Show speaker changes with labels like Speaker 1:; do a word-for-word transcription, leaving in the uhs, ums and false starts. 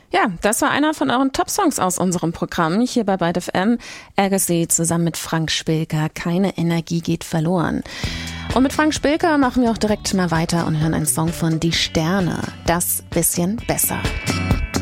Speaker 1: Ja, das war einer von euren Top-Songs aus unserem Programm hier bei Byte F M. Agassi zusammen mit Frank Spilker. Keine Energie geht verloren. Und mit Frank Spilker machen wir auch direkt mal weiter und hören einen Song von Die Sterne. Das bisschen besser.